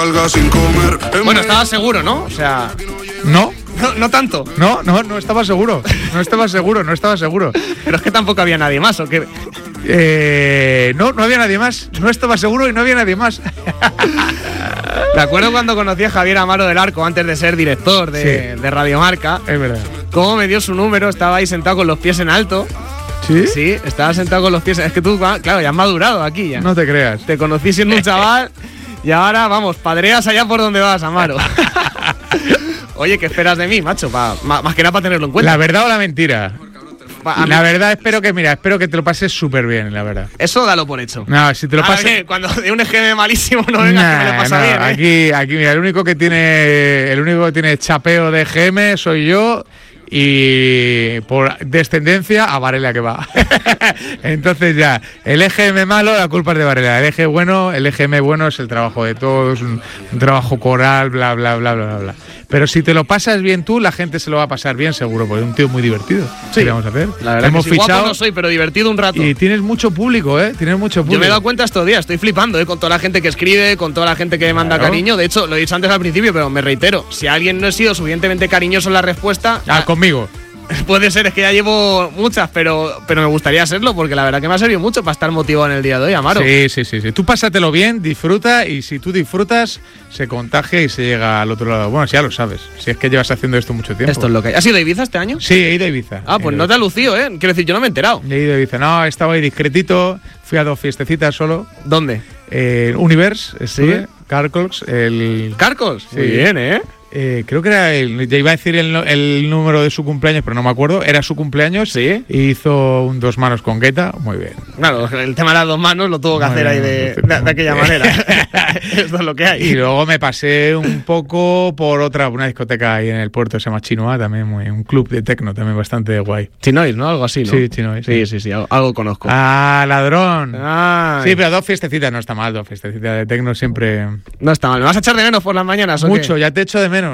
Bueno, estaba seguro, ¿no? O sea... No tanto. No estaba seguro. No estaba seguro. Pero es que tampoco había nadie más, ¿o qué? No había nadie más. No estaba seguro y no había nadie más. Me acuerdo cuando conocí a Javier Amaro del Arco antes de ser director de Radio Marca. Es verdad. Cómo me dio su número, estaba ahí sentado con los pies en alto. ¿Sí? Sí, estaba sentado con los pies. Es que tú, claro, ya has madurado aquí ya. No te creas. Te conocí siendo un chaval y ahora, vamos, padreas allá por donde vas, Amaro. Oye, ¿qué esperas de mí, macho? Más que nada para tenerlo en cuenta. ¿La verdad o la mentira? La verdad, espero que te lo pases súper bien, la verdad. Eso dalo por hecho. No, si te lo pasas... Cuando de un EGM malísimo no vengas que me lo pasa bien, Aquí, mira, el único que tiene chapeo de EGM soy yo. Y por descendencia a Varela que va. Entonces ya, el EGM malo, la culpa es de Varela. El EGM bueno es el trabajo de todos, un trabajo coral, bla, bla, bla, bla, bla. Pero si te lo pasas bien tú, la gente se lo va a pasar bien seguro, porque es un tío muy divertido. Sí. ¿Qué vamos a hacer? La verdad hemos que fichado, guapo no soy, pero divertido un rato. Y tienes mucho público, Tienes mucho público. Yo me he dado cuenta estos días, estoy flipando, con toda la gente que escribe, con toda la gente que me manda cariño. De hecho, lo he dicho antes al principio, pero me reitero. Si alguien no ha sido suficientemente cariñoso en la respuesta... conmigo. Puede ser, es que ya llevo muchas, pero me gustaría serlo, porque la verdad que me ha servido mucho para estar motivado en el día de hoy, Amaro. Sí. Tú pásatelo bien, disfruta, y si tú disfrutas, se contagia y se llega al otro lado. Bueno, si ya lo sabes, si es que llevas haciendo esto mucho tiempo. Esto es lo que hay. ¿Has ido a Ibiza este año? Sí, he ido a Ibiza. Pues no te ha lucido, ¿eh? Quiero decir, yo no me he enterado. He ido a Ibiza. No, estaba ahí discretito, fui a 2 fiestecitas solo. ¿Dónde? Universe, ¿Sí? Carcols. ¿Carcols? Sí. Muy bien, ¿eh? Creo que era ya iba a decir el número de su cumpleaños, pero no me acuerdo. Era su cumpleaños. Sí. Y hizo un 2 manos con Guetta. Muy bien. Claro, el tema de las 2 manos lo tuvo que hacer ahí de aquella manera. Esto es lo que hay. Y luego me pasé un poco por una discoteca ahí en el puerto, se llama Chinoa, también un club de techno también bastante guay. Chinois, ¿no? Algo así, ¿no? Sí, Chinois. Sí, algo conozco. Ladrón. Ay. Sí, pero 2 fiestecitas no está mal, 2 fiestecitas de techno siempre... No está mal. ¿Me vas a echar de menos por las mañanas o mucho, qué? Ya te echo de menos,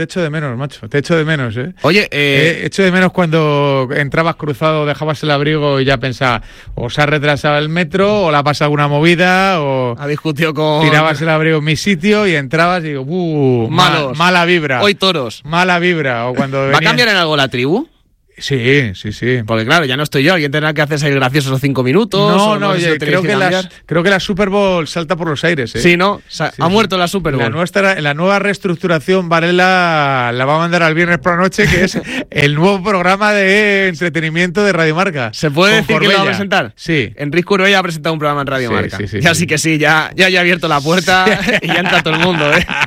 macho. Te echo de menos, Oye, echo de menos cuando entrabas cruzado, dejabas el abrigo y ya pensaba, o se ha retrasado el metro, o le ha pasado alguna movida, o... Ha discutido con... Tirabas el abrigo en mi sitio y entrabas y digo, malos. Mala vibra. Hoy toros. Mala vibra. O cuando ¿Va a cambiar en algo la tribu? Sí. Porque claro, ya no estoy yo. Alguien tendrá que hacerse el gracioso esos 5 minutos. No, oye, creo que la Super Bowl salta por los aires, Sí, ¿no? Ha muerto la Super Bowl. La nueva reestructuración, Varela la va a mandar al viernes por la noche, que es el nuevo programa de entretenimiento de Radio Marca. ¿Se puede decir que lo va a presentar? Sí. Enrique Curbella ha presentado un programa en Radio Marca. Sí. Así que sí, ya he abierto la puerta y ya entra todo el mundo,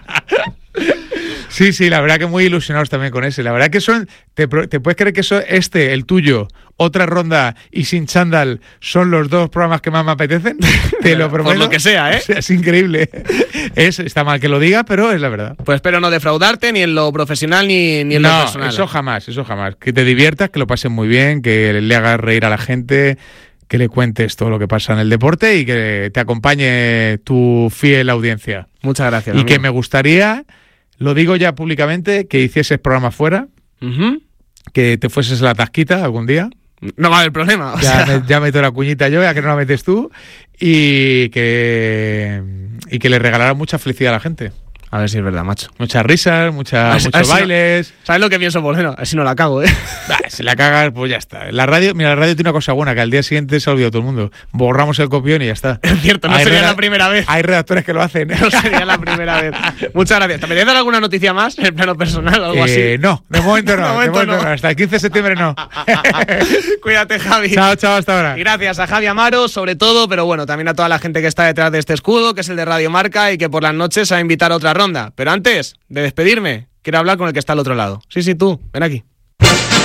Sí, la verdad que muy ilusionados también con ese. La verdad que ¿te puedes creer que el tuyo, Otra Ronda y Sin Chándal son los 2 programas que más me apetecen? Te lo prometo. Por lo que sea, ¿eh? Es increíble. Está mal que lo diga, pero es la verdad. Pues espero no defraudarte ni en lo profesional ni en lo personal. Eso jamás. Que te diviertas, que lo pases muy bien, que le hagas reír a la gente, que le cuentes todo lo que pasa en el deporte y que te acompañe tu fiel audiencia. Muchas gracias. Y que me gustaría... Lo digo ya públicamente, que hicieses programa fuera, que te fueses a la Tasquita algún día. No va a haber problema. Ya meto la cuñita yo, ya que no la metes tú, y que le regalaras mucha felicidad a la gente. A ver si es verdad, macho. Muchas risas, muchos bailes. ¿Sabes lo que pienso? Pues bueno, así no la cago, Si la cagas, pues ya está. La radio tiene una cosa buena, que al día siguiente se ha olvidado todo el mundo. Borramos el copión y ya está. Es cierto, no sería la primera vez. Hay redactores que lo hacen. No sería la primera vez. Muchas gracias. ¿Te apetece dar alguna noticia más en el plano personal o algo así? No, de momento no. Hasta el 15 de septiembre no. Cuídate, Javi. Chao, hasta ahora. Y gracias a Javi Amaro, sobre todo, pero bueno, también a toda la gente que está detrás de este escudo, que es el de Radio Marca y que por las noches va a invitar a Otra Ronda. Pero antes de despedirme, quiero hablar con el que está al otro lado. Sí, tú, ven aquí.